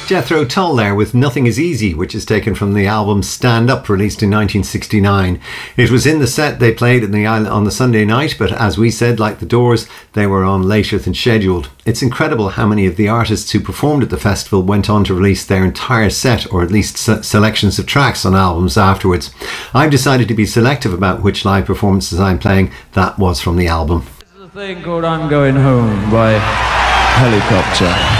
Jethro Tull there with Nothing Is Easy, which is taken from the album Stand Up, released in 1969. It was in the set they played in the island on the Sunday night, but as we said, like the Doors, they were on later than scheduled. It's incredible how many of the artists who performed at the festival went on to release their entire set, or at least selections of tracks on albums afterwards. I've decided to be selective about which live performances I'm playing. That was from the album. This is a thing called I'm Going Home by Helicopter.